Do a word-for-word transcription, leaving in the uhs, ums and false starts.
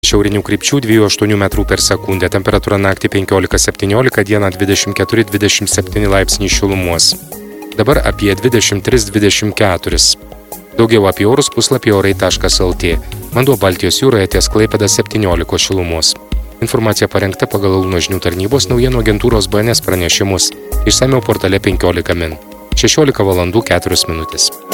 Šiaurinių krypčių dviejų aštuonių metrų per sekundę, temperatūra naktį penkiolika septyniolika, dieną dvidešimt keturi dvidešimt septyni laipsniai šilumos. Dabar apie dvidešimt tris dvidešimt keturi. Daugiau apie orus puslapyje orai taškas lt. Vanduo Baltijos jūroje ties Klaipėda septyniolika šilumos. Informacija parengta pagal Launo žinių tarnybos naujienų agentūros B N S pranešimus. Išsamiau portale penkiolika min. šešiolika valandų keturios minutės.